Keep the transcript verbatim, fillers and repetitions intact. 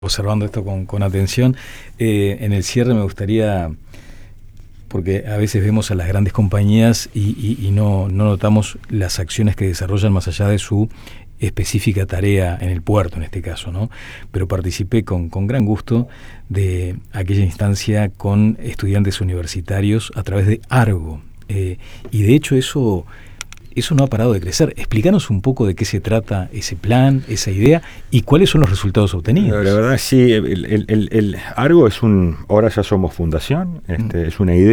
Observando esto con, con atención. Eh, en el cierre me gustaría, porque a veces vemos a las grandes compañías y, y, y no, no notamos las acciones que desarrollan más allá de su específica tarea en el puerto, en este caso, ¿no? Pero participé con, con gran gusto de aquella instancia con estudiantes universitarios a través de Argo. Eh, y de hecho eso... Eso no ha parado de crecer. Explícanos un poco de qué se trata ese plan, esa idea, y cuáles son los resultados obtenidos. La verdad, sí, el, el, el, el Argo es un, ahora ya somos fundación, este, mm. es una idea